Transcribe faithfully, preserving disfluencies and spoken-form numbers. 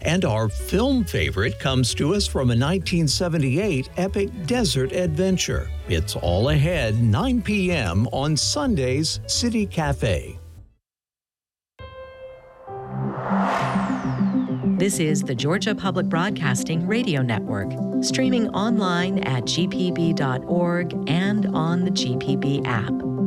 And our film favorite comes to us from a nineteen seventy-eight epic desert adventure. It's all ahead, nine p.m. on Sunday's City Cafe. This is the Georgia Public Broadcasting Radio Network, streaming online at g p b dot org and on the G P B app.